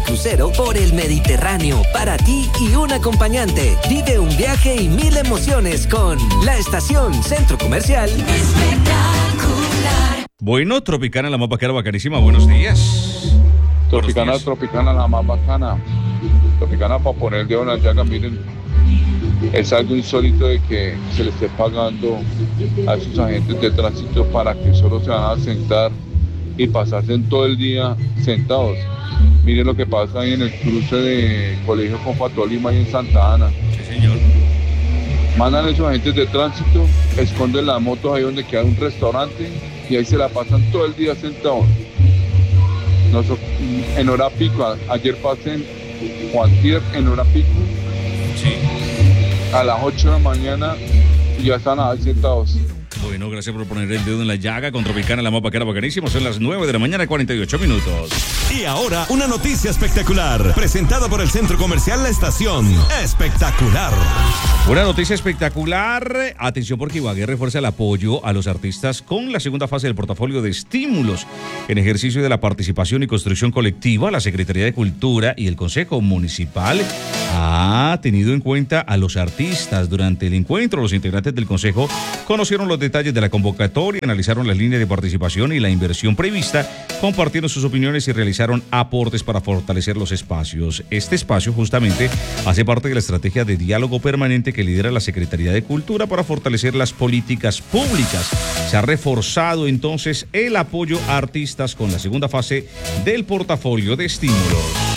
crucero por el Mediterráneo para ti y un acompañante. Vive un viaje y 1000 emociones con la estación Centro Comercial Espectacular. Bueno, Tropicana, la más bacana, bacanísima. Buenos días. Tropicana, la más bacana. Tropicana, para poner el dedo en la llaga, miren, es algo insólito de que se le esté pagando a esos agentes de tránsito para que solo se van a sentar y pasarse todo el día sentados. Miren lo que pasa ahí en el cruce de Colegio Confatolima y en Santa Ana. Sí, señor. Mandan a esos agentes de tránsito, esconden las motos ahí donde queda un restaurante y ahí se la pasan todo el día sentados. En hora pico, ayer pasé en Juantier en hora pico. Sí. A las 8 de la mañana y ya están ahí sentados. Bueno, gracias por poner el dedo en la llaga con Tropicana, la más bacana, bacanísimo. Son las 9 de la mañana, 48 minutos. Y ahora, una noticia espectacular, presentada por el Centro Comercial La Estación. Espectacular. Una noticia espectacular. Atención, porque Ibagué refuerza el apoyo a los artistas con la segunda fase del portafolio de estímulos. En ejercicio de la participación y construcción colectiva, la Secretaría de Cultura y el Consejo Municipal ha tenido en cuenta a los artistas. Durante el encuentro, los integrantes del Consejo conocieron los detalles de la convocatoria, analizaron las líneas de participación y la inversión prevista, compartieron sus opiniones y realizaron aportes para fortalecer los espacios. Este espacio justamente hace parte de la estrategia de diálogo permanente que lidera la Secretaría de Cultura para fortalecer las políticas públicas. Se ha reforzado entonces el apoyo a artistas con la segunda fase del portafolio de estímulos.